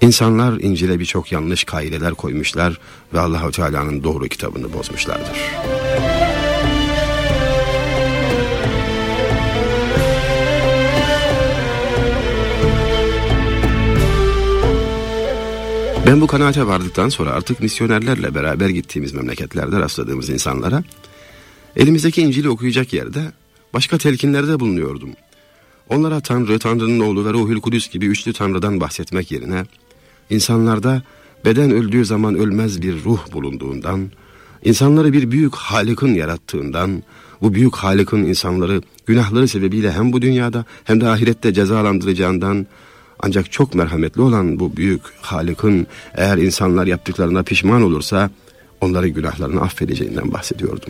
İnsanlar İncil'e birçok yanlış kaideler koymuşlar ve Allah-u Teala'nın doğru kitabını bozmuşlardır. Ben bu kanaate vardıktan sonra artık misyonerlerle beraber gittiğimiz memleketlerde rastladığımız insanlara elimizdeki İncil'i okuyacak yerde başka telkinlerde bulunuyordum. Onlara Tanrı, Tanrı'nın oğlu ve Ruhul Kudüs gibi üçlü Tanrı'dan bahsetmek yerine insanlarda beden öldüğü zaman ölmez bir ruh bulunduğundan, insanları bir büyük Halık'ın yarattığından, bu büyük Halık'ın insanları günahları sebebiyle hem bu dünyada hem de ahirette cezalandıracağından, ancak çok merhametli olan bu büyük Halık'ın eğer insanlar yaptıklarına pişman olursa onları günahlarını affedeceğinden bahsediyordum.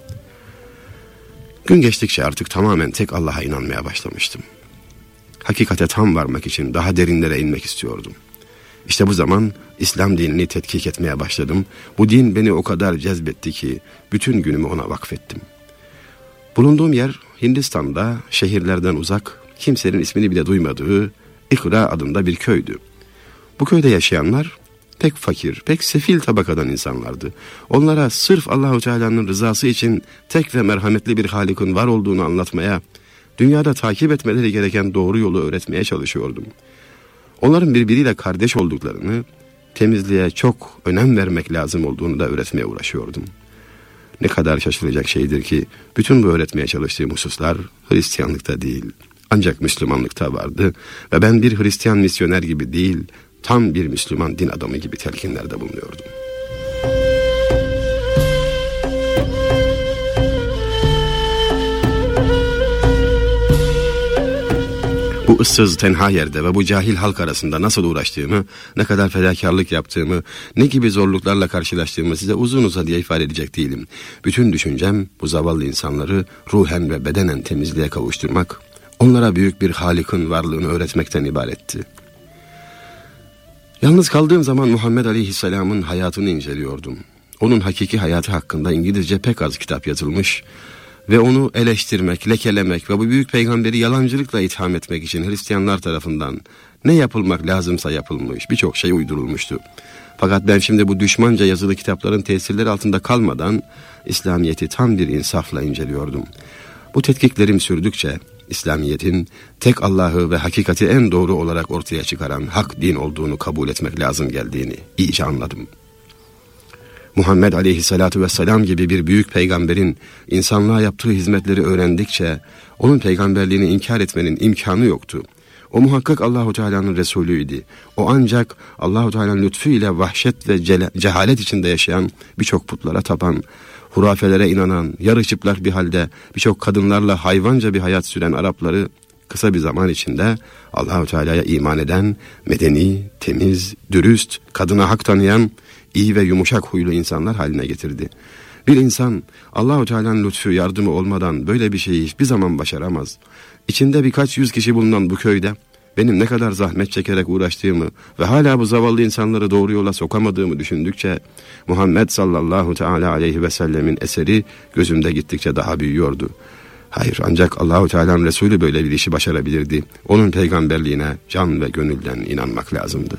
Gün geçtikçe artık tamamen tek Allah'a inanmaya başlamıştım. Hakikate tam varmak için daha derinlere inmek istiyordum. İşte bu zaman İslam dinini tetkik etmeye başladım. Bu din beni o kadar cezbetti ki bütün günümü ona vakfettim. Bulunduğum yer Hindistan'da, şehirlerden uzak, kimsenin ismini bile duymadığı İkra adında bir köydü. Bu köyde yaşayanlar pek fakir, pek sefil tabakadan insanlardı. Onlara sırf Allah-u Teala'nın rızası için tek ve merhametli bir Halık'ın var olduğunu anlatmaya, dünyada takip etmeleri gereken doğru yolu öğretmeye çalışıyordum. Onların birbiriyle kardeş olduklarını, temizliğe çok önem vermek lazım olduğunu da öğretmeye uğraşıyordum. Ne kadar şaşılacak şeydir ki bütün bu öğretmeye çalıştığım hususlar Hristiyanlıkta değil, ancak Müslümanlıkta vardı ve ben bir Hristiyan misyoner gibi değil, tam bir Müslüman din adamı gibi telkinlerde bulunuyordum. Bu ıssız tenha yerde ve bu cahil halk arasında nasıl uğraştığımı, ne kadar fedakarlık yaptığımı, ne gibi zorluklarla karşılaştığımı size uzun uzadıya ifade edecek değilim. Bütün düşüncem bu zavallı insanları ruhen ve bedenen temizliğe kavuşturmak, onlara büyük bir Halık'ın varlığını öğretmekten ibaretti. Yalnız kaldığım zaman Muhammed Aleyhisselam'ın hayatını inceliyordum. Onun hakiki hayatı hakkında İngilizce pek az kitap yazılmış ve onu eleştirmek, lekelemek ve bu büyük peygamberi yalancılıkla itham etmek için Hristiyanlar tarafından ne yapılmak lazımsa yapılmış, birçok şey uydurulmuştu. Fakat ben şimdi bu düşmanca yazılı kitapların tesirleri altında kalmadan İslamiyet'i tam bir insafla inceliyordum. Bu tetkiklerim sürdükçe İslamiyet'in tek Allah'ı ve hakikati en doğru olarak ortaya çıkaran hak din olduğunu kabul etmek lazım geldiğini iyice anladım. Muhammed Aleyhisselatü Vesselam gibi bir büyük peygamberin insanlığa yaptığı hizmetleri öğrendikçe onun peygamberliğini inkar etmenin imkanı yoktu. O muhakkak Allahu Teala'nın Resulüydü. O ancak Allahu Teala'nın lütfu ile vahşet ve cehalet içinde yaşayan, birçok putlara tapan, hurafelere inanan, yarı çıplak bir halde birçok kadınlarla hayvanca bir hayat süren Arapları kısa bir zaman içinde Allahu Teala'ya iman eden, medeni, temiz, dürüst, kadına hak tanıyan, iyi ve yumuşak huylu insanlar haline getirdi. Bir insan Allahu Teala'nın lütfu, yardımı olmadan böyle bir şeyi hiçbir zaman başaramaz. İçinde birkaç yüz kişi bulunan bu köyde benim ne kadar zahmet çekerek uğraştığımı ve hala bu zavallı insanları doğru yola sokamadığımı düşündükçe Muhammed sallallahu teala aleyhi ve sellemin eseri gözümde gittikçe daha büyüyordu. Hayır, ancak Allahu Teala'nın Resulü böyle bir işi başarabilirdi. Onun peygamberliğine can ve gönülden inanmak lazımdı.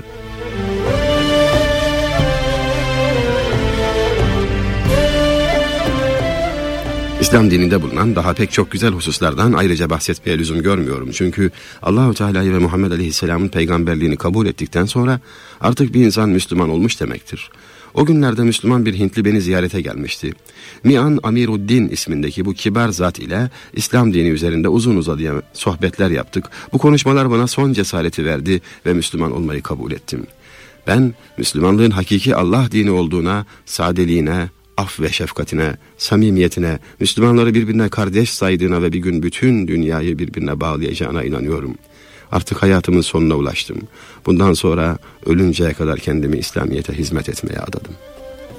İslam dininde bulunan daha pek çok güzel hususlardan ayrıca bahsetmeye lüzum görmüyorum. Çünkü Allahu Teala'yı ve Muhammed Aleyhisselam'ın peygamberliğini kabul ettikten sonra artık bir insan Müslüman olmuş demektir. O günlerde Müslüman bir Hintli beni ziyarete gelmişti. Mi'an Amiruddin ismindeki bu kibar zat ile İslam dini üzerinde uzun uzadıya sohbetler yaptık. Bu konuşmalar bana son cesareti verdi ve Müslüman olmayı kabul ettim. Ben Müslümanlığın hakiki Allah dini olduğuna, sadeliğine, af ve şefkatine, samimiyetine, Müslümanları birbirine kardeş saydığına ve bir gün bütün dünyayı birbirine bağlayacağına inanıyorum. Artık hayatımın sonuna ulaştım. Bundan sonra ölünceye kadar kendimi İslamiyet'e hizmet etmeye adadım.